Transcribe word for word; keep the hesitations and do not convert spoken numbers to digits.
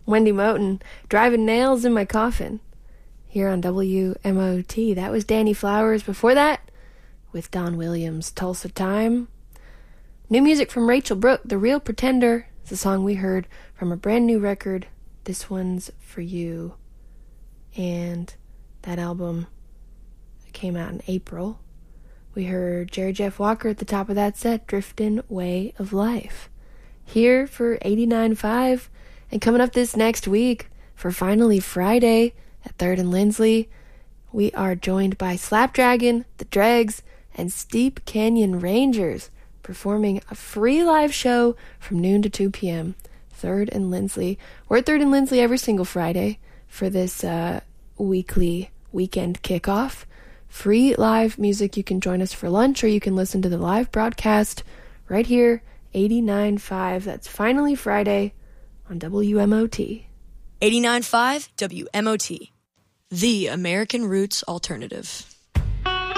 Wendy Moten, Driving Nails in My Coffin, here on W M O T. That was Danny Flowers. Before that, with Don Williams, Tulsa Time. New music from Rachel Brooke, The Real Pretender. It's a song we heard from a brand new record, This One's For You. And that album came out in April. We heard Jerry Jeff Walker at the top of that set, Driftin' Way of Life. Here for eighty-nine point five, and coming up this next week for Finally Friday at third and Lindsley, we are joined by Slapdragon, The Dregs, and Steep Canyon Rangers, performing a free live show from noon to two p.m. third and Lindsley. We're at third and Lindsley every single Friday for this uh, weekly weekend kickoff. Free live music. You can join us for lunch, or you can listen to the live broadcast right here, eighty-nine point five. That's Finally Friday on W M O T. eighty-nine point five W M O T, the American Roots Alternative.